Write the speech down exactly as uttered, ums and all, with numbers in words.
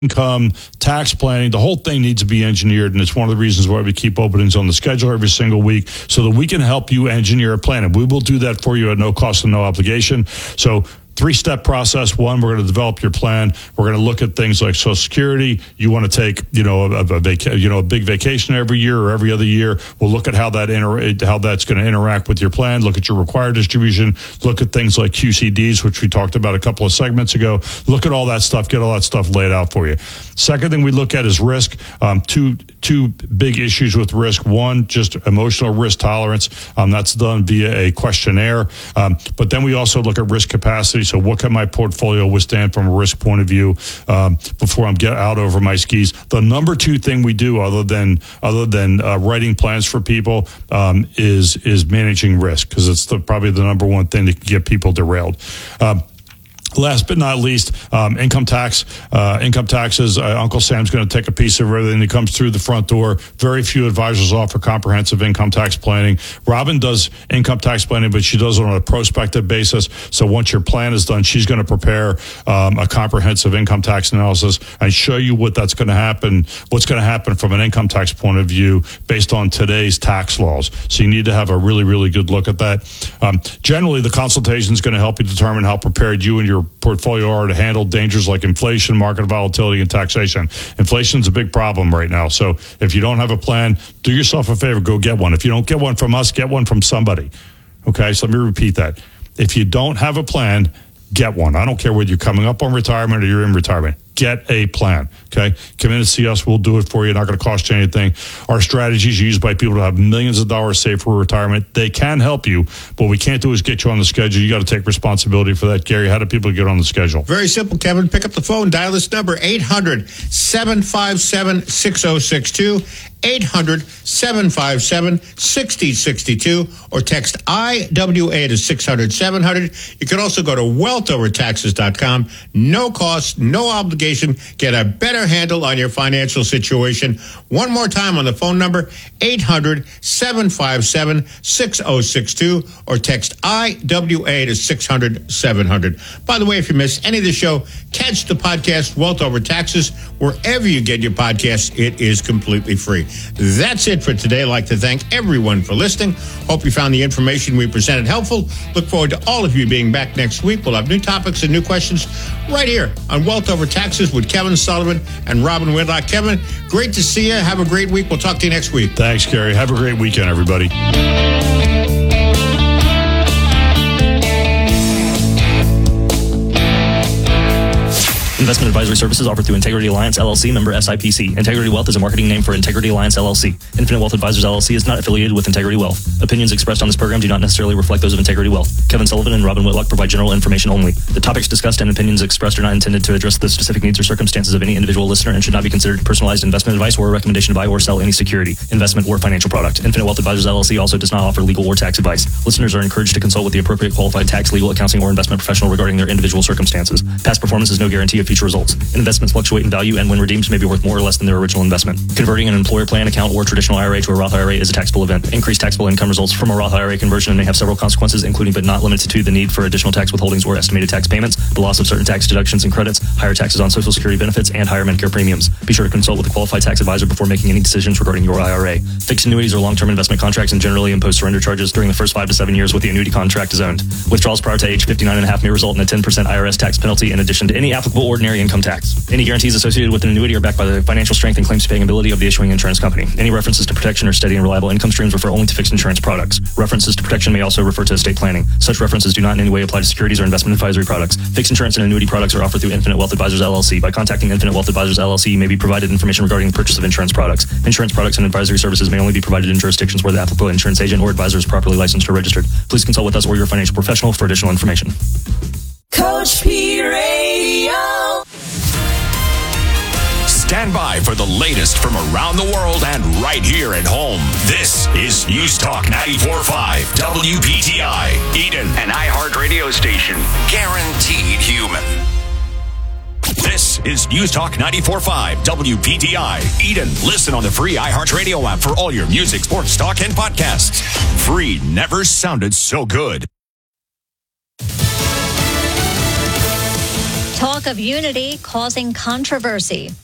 income, tax planning, the whole thing needs to be engineered, and it's one of the reasons why we keep openings on the schedule every single week so that we can help you engineer a plan. And we will do that for you at no cost and no obligation. So three-step process. One, we're going to develop your plan. We're going to look at things like Social Security. You want to take, you know, a, a vaca- you know, a big vacation every year or every other year. We'll look at how that inter- how that's going to interact with your plan. Look at your required distribution. Look at things like Q C Ds, which we talked about a couple of segments ago. Look at all that stuff. Get all that stuff laid out for you. Second thing we look at is risk. Um, two two big issues with risk. One, just emotional risk tolerance. Um, that's done via a questionnaire. Um, but then we also look at risk capacity. So what can my portfolio withstand from a risk point of view um, before I'm get out over my skis? The number two thing we do, other than other than uh, writing plans for people, um, is is managing risk, because it's the, probably the number one thing that can get people derailed. Um, Last but not least, um, income tax. Uh, income taxes. Uh, Uncle Sam's going to take a piece of everything that comes through the front door. Very few advisors offer comprehensive income tax planning. Robin does income tax planning, but she does it on a prospective basis. So once your plan is done, she's going to prepare um, a comprehensive income tax analysis and show you what that's going to happen, what's going to happen from an income tax point of view based on today's tax laws. So you need to have a really, really good look at that. Um, generally, the consultation is going to help you determine how prepared you and your portfolio are to handle dangers like inflation, market volatility, and taxation. Inflation is a big problem right now. So if you don't have a plan, do yourself a favor, go get one. If you don't get one from us, get one from somebody. Okay, so let me repeat that. If you don't have a plan, get one. I don't care whether you're coming up on retirement or you're in retirement. Get a plan, okay? Come in and see us. We'll do it for you. Not going to cost you anything. Our strategies are used by people to have millions of dollars saved for retirement. They can help you. What we can't do is get you on the schedule. You got to take responsibility for that. Gary, how do people get on the schedule? Very simple, Kevin. Pick up the phone. Dial this number, eight hundred, seven five seven, six oh six two. eight hundred, seven five seven, six oh six two, or text I W A to six hundred, seven hundred. You can also go to wealth over taxes dot com. No cost, no obligation. Get a better handle on your financial situation. One more time on the phone number, eight hundred, seven five seven, six oh six two, or text I W A to six hundred, seven hundred. By the way, if you miss any of the show, catch the podcast Wealth Over Taxes wherever you get your podcasts. It is completely free. That's it for today. I'd like to thank everyone for listening. Hope you found the information we presented helpful. Look forward to all of you being back next week. We'll have new topics and new questions right here on Wealth Over Taxes with Kevin Sullivan and Robin Whitlock. Kevin, great to see you. Have a great week. We'll talk to you next week. Thanks, Gary. Have a great weekend, everybody. Investment advisory services offered through Integrity Alliance, L L C, member S I P C. Integrity Wealth is a marketing name for Integrity Alliance, L L C. Infinite Wealth Advisors, L L C is not affiliated with Integrity Wealth. Opinions expressed on this program do not necessarily reflect those of Integrity Wealth. Kevin Sullivan and Robin Whitlock provide general information only. The topics discussed and opinions expressed are not intended to address the specific needs or circumstances of any individual listener and should not be considered personalized investment advice or a recommendation to buy or sell any security, investment, or financial product. Infinite Wealth Advisors, L L C also does not offer legal or tax advice. Listeners are encouraged to consult with the appropriate qualified tax, legal, accounting, or investment professional regarding their individual circumstances. Past performance is no guarantee of future results. Investments fluctuate in value and when redeemed may be worth more or less than their original investment. Converting an employer plan account or traditional I R A to a Roth I R A is a taxable event. Increased taxable income results from a Roth I R A conversion and may have several consequences, including but not limited to the need for additional tax withholdings or estimated tax payments, the loss of certain tax deductions and credits, higher taxes on Social Security benefits, and higher Medicare premiums. Be sure to consult with a qualified tax advisor before making any decisions regarding your I R A. Fixed annuities are long-term investment contracts and generally impose surrender charges during the first five to seven years with the annuity contract is owned. Withdrawals prior to age fifty-nine and a half may result in a ten percent I R S tax penalty in addition to any applicable ordinary income tax. Any guarantees associated with an annuity are backed by the financial strength and claims paying ability of the issuing insurance company. Any references to protection or steady and reliable income streams refer only to fixed insurance products. References to protection may also refer to estate planning. Such references do not in any way apply to securities or investment advisory products. Fixed insurance and annuity products are offered through Infinite Wealth Advisors, L L C. By contacting Infinite Wealth Advisors, L L C, you may be provided information regarding the purchase of insurance products. Insurance products and advisory services may only be provided in jurisdictions where the applicable insurance agent or advisor is properly licensed or registered. Please consult with us or your financial professional for additional information. Coach P Radio. Stand by for the latest from around the world and right here at home. This is News Talk ninety-four point five W P T I, Eden, an iHeart radio station. Guaranteed human. This is News Talk ninety-four point five W P T I, Eden. Listen on the free iHeart Radio app for all your music, sports, talk, and podcasts. Free never sounded so good. Talk of unity causing controversy.